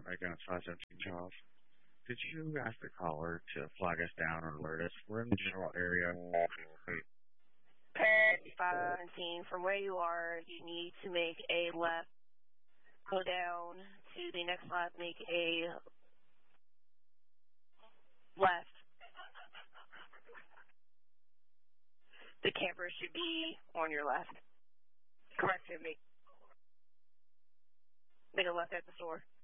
Megan at 517 Charles. Did you ask the caller to flag us down or alert us? We're in the general area. Parrot 517, from where you are, you need to make a left. Go down to the next left, make a left. The camper should be on your left. Correction, make a left at the store.